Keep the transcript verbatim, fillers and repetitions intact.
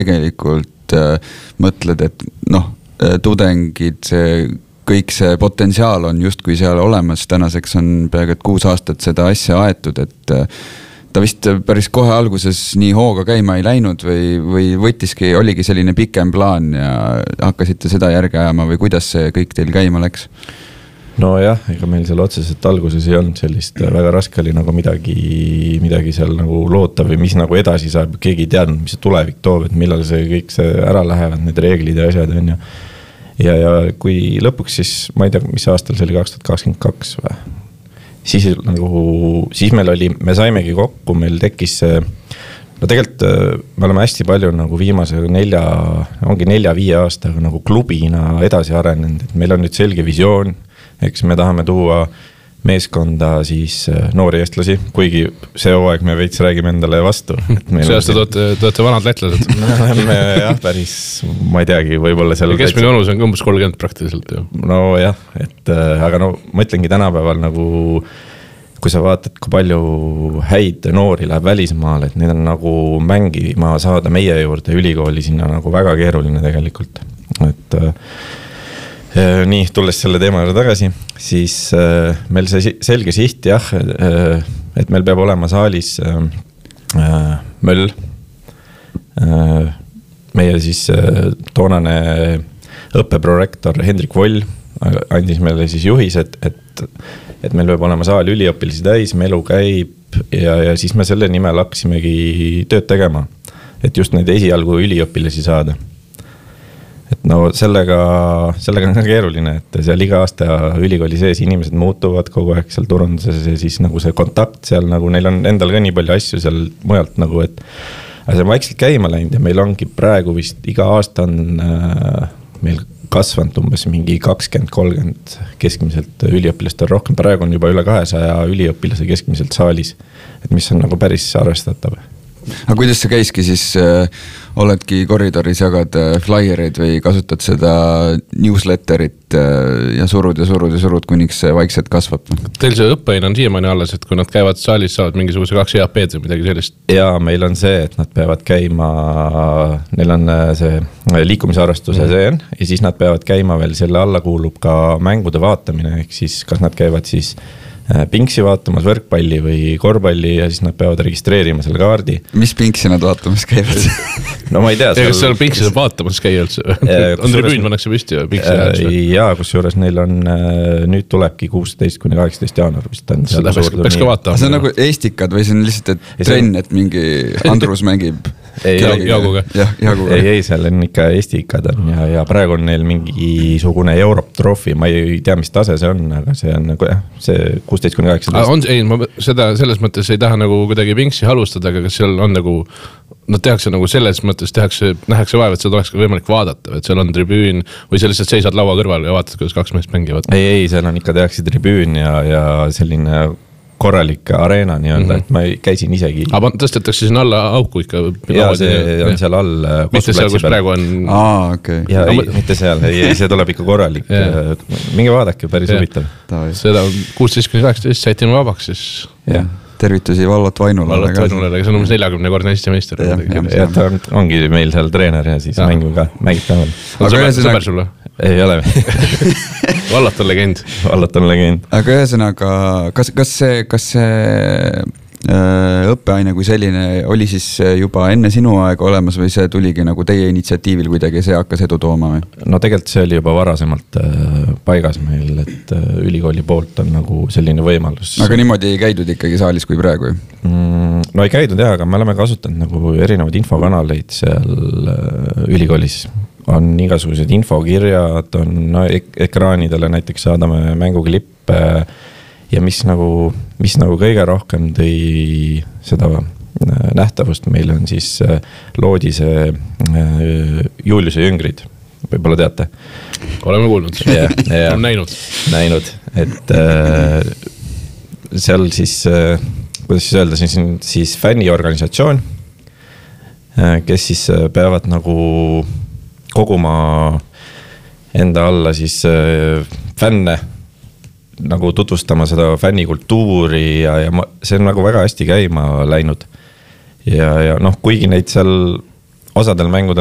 tegelikult äh, mõtled, et noh, tudengid, see, kõik see potentsiaal on justkui seal olemas, tänaseks on peaaegu et kuus aastat seda asja aetud, et äh, ta vist päris kohe alguses nii hooga käima ei läinud või, või võttiski, oligi selline pikem plaan ja hakkasite seda järge ajama või kuidas see kõik teil käima läks? No jah, ega meil seal otseselt alguses ei olnud sellist, väga raske oli nagu midagi, midagi seal nagu loota või mis nagu edasi saab, keegi ei teadnud, mis see tulevik toob, et millal see kõik see ära lähevad, need reeglid ja asjad on ja ja, ja kui lõpuks siis, ma ei tea, mis aastal see oli kaks tuhat kakskümmend kaks või siis nagu, siis meil oli, me saimegi kokku, meil tekkis see, no tegelikult me oleme hästi palju nagu viimase nelja, ongi nelja-viie aastaga nagu klubina edasi arenenud, et meil on nüüd selge visioon, eks me tahame tuua meeskonda siis noori eestlasi, kuigi see hooaeg me veits räägime endale vastu. See aasta toote, toote vanad lätlased. me jah, päris, ma ei teagi, võib-olla seal... Keskmine onus on umbes kolmkümmend praktiliselt. Ju. No jah, et aga no ma ütlengi tänapäeval nagu, kui sa vaatad, kui palju häid noori läheb välismaal, et need on nagu mängima saada meie juurde ülikooli sinna nagu väga keeruline tegelikult. Et nii, tulles selle teema juurde tagasi, siis äh, meil see selge siht jah, äh, et meil peab olema saalis äh, möll. Äh, meie siis äh, toonane õppeprorektor Hendrik Voll andis meile siis juhised, et, et meil peab olema saal üliõpilasi täis, melu käib ja, ja siis me selle nimel hakkasimegi tööd tegema, et just neid esialgu üliõpilasi saada. Et no sellega, sellega on ka keeruline, et seal iga aasta ülikooli sees inimesed muutuvad kogu aeg seal turunduses ja siis nagu see kontakt seal, nagu neil on endal ka nii palju asju seal mujalt nagu, et aga see on vaikselt käima läinud ja meil ongi praegu vist iga aasta on äh, meil kasvanud umbes mingi kakskümmend kolmkümmend keskmiselt üliõpilast on rohkem, praegu on juba üle kahesaja üliõpilase keskmiselt saalis, et mis on nagu päris arvestatav. Aga kuidas see käiski siis, äh, oledki koridoris jagad äh, flyereid või kasutad seda newsletterit äh, ja surud ja surud ja surud, kuniks see vaikselt kasvab? Teil see õppeaine on siiamaani alles, et kui nad käivad saalis, saavad mingisuguse kaks E A P-d või midagi sellist? Ja meil on see, et nad peavad käima, neil on see liikumisarvestuse mm. see on, ja siis nad peavad käima veel, selle alla kuulub ka mängude vaatamine, ehk siis kas nad käivad siis pingsi vaatamas, võrkpalli või korvpalli ja siis nad peavad registreerima selle kaardi. Mis pingsi nad vaatamas käivad? No ma ei tea. Seal... Kas seal pingsi saab vaatamas käia üldse? On tribüün pannakse püsti ja pingsi äh, jaa, kus juures neil on, nüüd tulebki kuusteist kuni kaheksateist jaanuar vist on. Seda peaks, peaks ka vaatama. See on nagu eestikad või see on lihtsalt et trenn, et mingi Andrus mängib Jaaguga. Ei, ei, seal on ikka eestikad on ja, ja praegu on neil mingisugune Europe Trophy, ma ei tea, mis tase see on, aga see on nagu jah, see kuusteist kuni kaheksateist. On, ei, ma seda, selles mõttes ei taha nagu kuidagi pingsi halustada, aga kas seal on nagu, nad tehakse nagu selles mõttes, tehakse, nähakse vaeva, et seda oleks võimalik vaadata, et seal on tribüün või sa lihtsalt seisad laua kõrval ja vaatad, kuidas kaks meest mängivad. Ei, ei, seal on ikka tehakse tribüün ja, ja selline korralik areena nii-öelda, mm-hmm. et ma käisin isegi. Aga tõstetakse sinna alla auku ikka? Ja see on seal all. Mitte seal, kus praegu on? Aa, okei. Okay. Ja ei, mitte seal, ei, ei, see tuleb ikka korralik. Minge vaadake, päris huvitav. Seda kuusteist kuni kaheksateist säitime vabaks siis. Jah, tervitusi Vallat Vainulale. Vallat Vainulale, see on umbes neljakümne kordne Eesti meister. Ja ta ongi meil seal treener ja siis mängime ka, mängib ka veel. Aga sõber sulle? Ei ole. Vallat on legend. Vallat on legend. Aga ühesõnaga, kas, kas see, kas see äh, õppeaine kui selline oli siis juba enne sinu aega olemas või see tuligi nagu teie initsiatiivil kuidagi see hakkas edu tooma või? No tegelikult see oli juba varasemalt äh, paigas meil, et äh, ülikooli poolt on nagu selline võimalus. Aga niimoodi ei käidud ikkagi saalis kui praegu? Mm, no ei käidud jah, aga me oleme kasutanud nagu erinevaid infokanaleid seal äh, ülikoolis. On igasugused infokirjad, on no, ek- ekraanidele näiteks saadame mänguklippe ja mis nagu, mis nagu kõige rohkem tõi seda nähtavust meil on siis loodi see Juliuse jüngrid, võib-olla teate. Oleme kuulnud, ja, ja, on näinud. Näinud, et äh, seal siis, äh, kuidas siis öelda, siis, siis fänniorganisatsioon, äh, kes siis peavad nagu koguma enda alla siis äh, fänne, nagu tutvustama seda fännikultuuri ja, ja ma, see on nagu väga hästi käima läinud. Ja, ja noh, kuigi neid seal osadel mängudel